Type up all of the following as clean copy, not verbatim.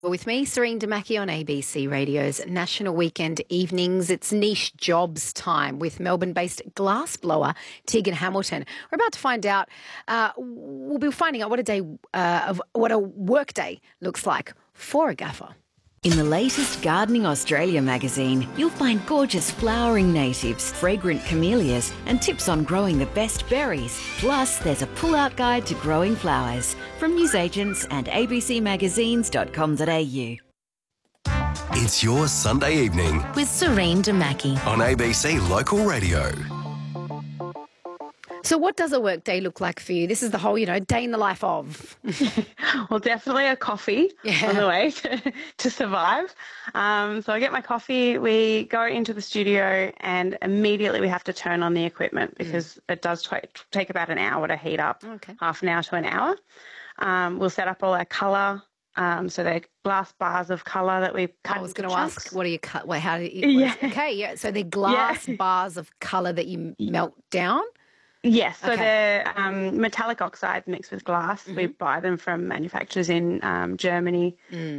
With me, Serene Damaki on ABC Radio's National Weekend Evenings. It's niche jobs time with Melbourne-based glassblower Tegan Hamilton. We're about to find out, we'll be finding out what a work day looks like for a gaffer. In the latest Gardening Australia magazine, you'll find gorgeous flowering natives, fragrant camellias, and tips on growing the best berries. Plus, there's a pull-out guide to growing flowers from newsagents and abcmagazines.com.au. It's your Sunday evening with Serene Damaki on ABC Local Radio. So what does a work day look like for you? This is the whole, day in the life of. Well, definitely a coffee on the way to survive. So I get my coffee, we go into the studio, and immediately we have to turn on the equipment because it does take about an hour to heat up, half an hour to an hour. We'll set up all our colour. So they're glass bars of colour that we cut. I was going to ask, what do you cut? Wait, how do you? Okay, yeah. So they're glass bars of colour that you melt down. Yes, so they're metallic oxides mixed with glass. We buy them from manufacturers in Germany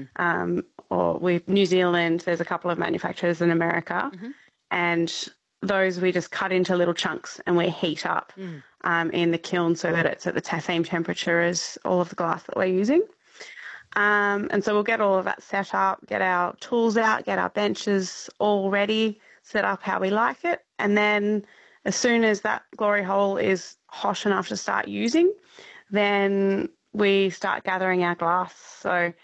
or New Zealand. There's a couple of manufacturers in America. And those we just cut into little chunks and we heat up in the kiln so that it's at the same temperature as all of the glass that we're using. And so we'll get all of that set up, get our tools out, get our benches all ready, set up how we like it, and then as soon as that glory hole is hot enough to start using, then we start gathering our glass. So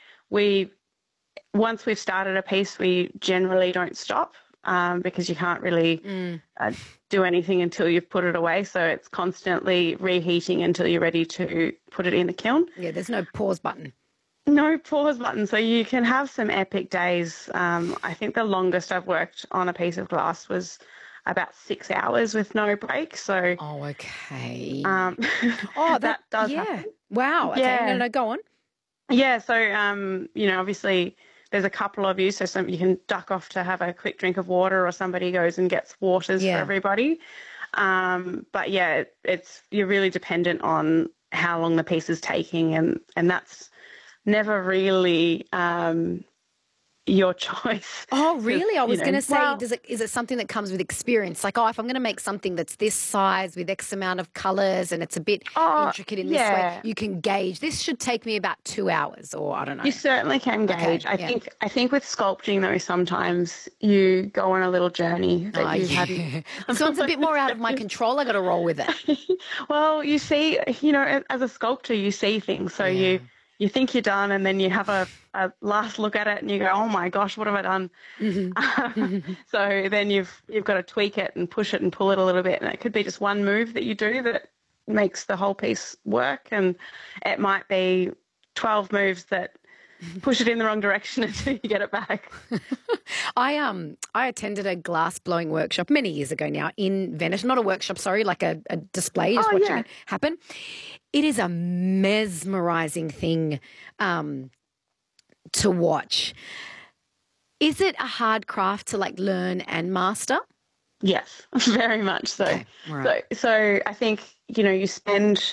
once we've started a piece, we generally don't stop because you can't really do anything until you've put it away. So it's constantly reheating until you're ready to put it in the kiln. Yeah, there's no pause button. No pause button. So you can have some epic days. I think the longest I've worked on a piece of glass was about 6 hours with no break. So okay. That does happen. Wow. Okay. Yeah. No, go on. Yeah. So obviously there's a couple of you, so you can duck off to have a quick drink of water, or somebody goes and gets waters for everybody. But yeah, you're really dependent on how long the piece is taking, and that's never really your choice. Oh, really? I was going to say, is it something that comes with experience? Like, if I'm going to make something that's this size with X amount of colours and it's a bit intricate in this way, you can gauge. This should take me about 2 hours, or I don't know. You certainly can gauge. I think with sculpting though, sometimes you go on a little journey that you hadn't. So it's a bit more out of my control. I got to roll with it. Well, you see, as a sculptor, you see things. So you think you're done, and then you have a last look at it and you go, oh my gosh, what have I done? So then you've got to tweak it and push it and pull it a little bit, and it could be just one move that you do that makes the whole piece work, and it might be 12 moves that push it in the wrong direction until you get it back. I attended a glass blowing workshop many years ago now in Venice. Not a workshop, sorry, like a display, just watching it happen. It is a mesmerising thing to watch. Is it a hard craft to like learn and master? Yes, very much so. Okay, right. So I think, you spend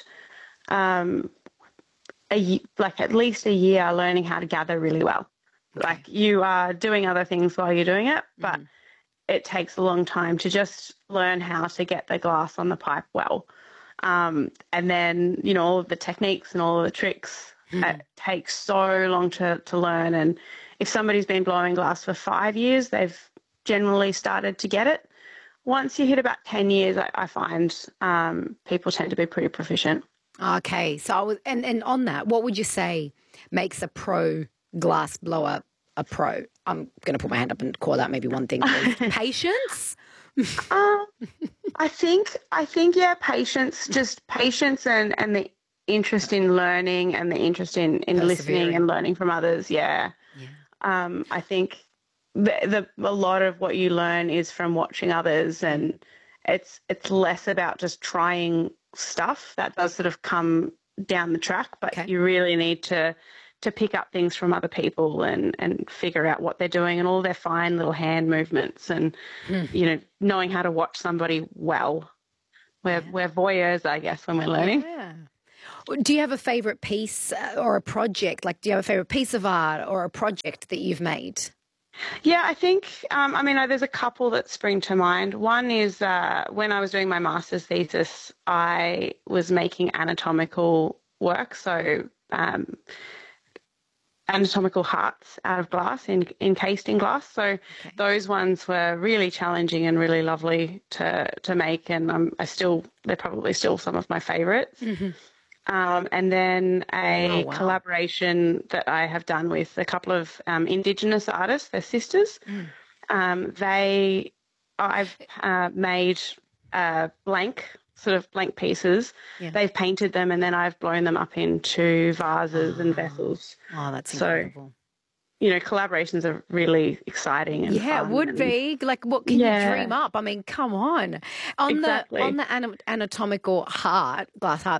at least a year learning how to gather really well. Okay. Like you are doing other things while you're doing it, but it takes a long time to just learn how to get the glass on the pipe well. And then, all of the techniques and all of the tricks, it takes so long to learn. And if somebody's been blowing glass for 5 years, they've generally started to get it. Once you hit about 10 years, I find people tend to be pretty proficient. Okay. So and on that, what would you say makes a pro glass blower a pro? I'm going to put my hand up and call out maybe one thing. Patience? I think patience, just patience and the interest in learning and the interest in listening and learning from others. Yeah. I think a lot of what you learn is from watching others, and it's less about just trying stuff. That does sort of come down the track, but you really need to pick up things from other people and figure out what they're doing and all their fine little hand movements and, knowing how to watch somebody well. We're voyeurs, I guess, when we're learning. Yeah. Do you have a favourite piece or a project? Like, do you have a favourite piece of art or a project that you've made? Yeah, I think, there's a couple that spring to mind. One is when I was doing my master's thesis, I was making anatomical work, so anatomical hearts out of glass, encased in glass. So those ones were really challenging and really lovely to make, and they're probably still some of my favourites. Mm-hmm. And then a collaboration that I have done with a couple of Indigenous artists, they're sisters. Mm. I've made blank pieces. Yeah. They've painted them and then I've blown them up into vases and vessels. Oh, that's incredible. Collaborations are really exciting and fun. It would be. Like, what can you dream up? I mean, come on. On the anatomical glass heart,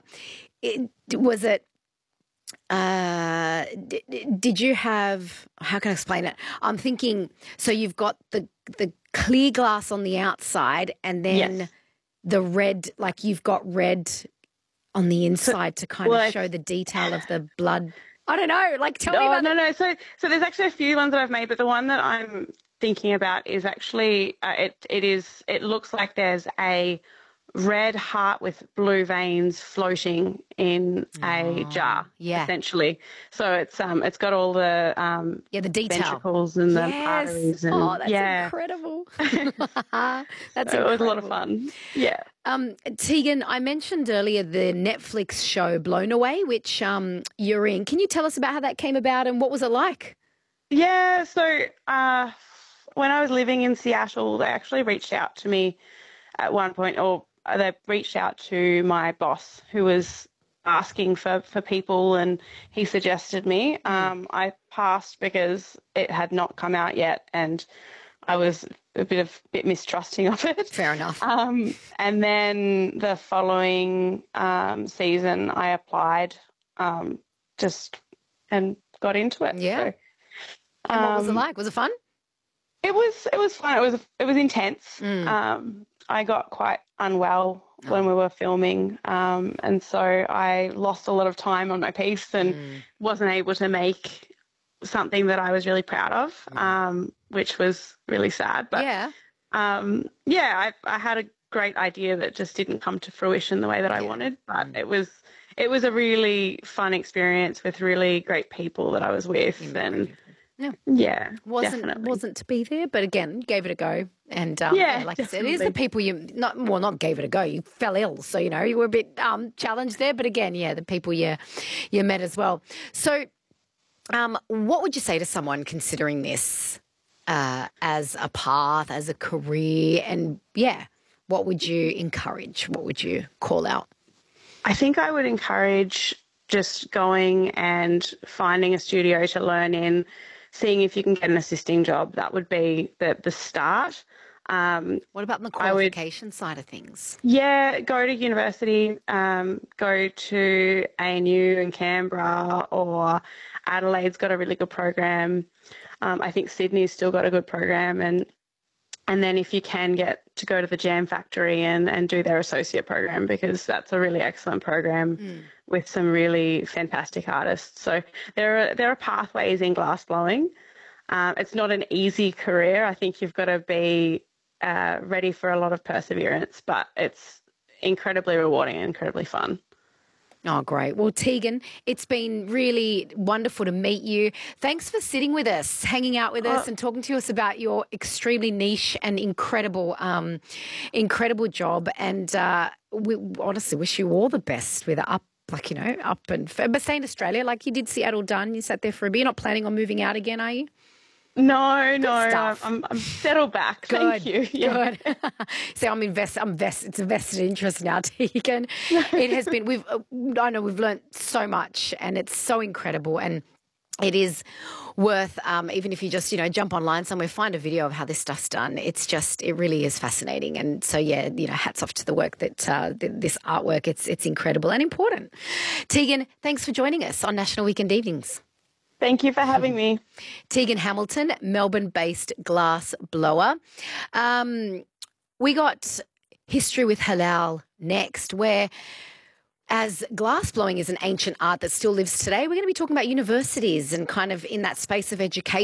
did you have, how can I explain it? I'm thinking, so you've got the clear glass on the outside and then the red, like you've got red on the inside to kind of show the detail of the blood. I don't know. Like, tell me about No. So there's actually a few ones that I've made, but the one that I'm thinking about is actually it looks like there's a red heart with blue veins floating in a jar, essentially. So it's got all the the detail, ventricles and the arteries. And, that's incredible. That's incredible. It was a lot of fun. Yeah. Tegan, I mentioned earlier the Netflix show Blown Away, which you're in. Can you tell us about how that came about and what was it like? Yeah. So when I was living in Seattle, they actually reached out to me at one point, or they reached out to my boss who was asking for people, and he suggested me. I passed because it had not come out yet and I was a bit mistrusting of it. Fair enough. And then the following season I applied and got into it. Yeah. So, and what was it like? Was it fun? It was fun. It was intense. I got quite unwell when we were filming, and so I lost a lot of time on my piece and wasn't able to make something that I was really proud of, which was really sad. But I had a great idea that just didn't come to fruition the way that I wanted. But it was a really fun experience with really great people that I was with, wasn't to be there, but again, gave it a go. And like I said, it is the people you not gave it a go. You fell ill, so you were a bit challenged there. But again, the people you met as well. So, what would you say to someone considering this as a path, as a career, and what would you encourage? What would you call out? I think I would encourage just going and finding a studio to learn in, seeing if you can get an assisting job. That would be the start. What about the qualification side of things? Yeah, go to university, go to ANU in Canberra, or Adelaide's got a really good program. I think Sydney's still got a good program, and then if you can get to go to the Jam Factory and do their associate program, because that's a really excellent program with some really fantastic artists. So there are pathways in glassblowing. It's not an easy career. I think you've got to be ready for a lot of perseverance, but it's incredibly rewarding and incredibly fun. Oh, great. Well, Tegan, it's been really wonderful to meet you. Thanks for sitting with us, hanging out with us and talking to us about your extremely niche and incredible job. And we honestly wish you all the best with up and but stay in Australia. Like, you did Seattle done. You sat there for a bit. You're not planning on moving out again, are you? No, I'm settled back. Good, thank you. Yeah. Good. So I'm invested. It's a vested interest now, Tegan. It has been. I know we've learnt so much, and it's so incredible, and it is worth even if you just jump online somewhere, find a video of how this stuff's done. It really is fascinating, and so hats off to the work that this artwork. It's incredible and important. Tegan, thanks for joining us on National Weekend Evenings. Thank you for having me. Tegan Hamilton, Melbourne-based glass blower. We got History with Halal next, where As glass blowing is an ancient art that still lives today, we're going to be talking about universities and kind of in that space of education.